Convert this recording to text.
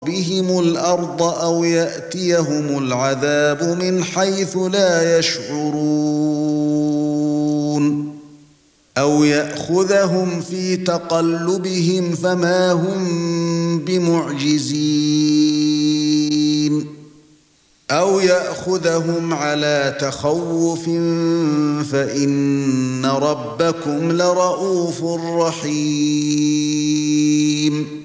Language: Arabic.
بهم الأرض أو يأتيهم العذاب من حيث لا يشعرون أو يأخذهم في تقلبهم فما هم بمعجزين أو يأخذهم على تخوف فإن ربكم لرءوف رحيم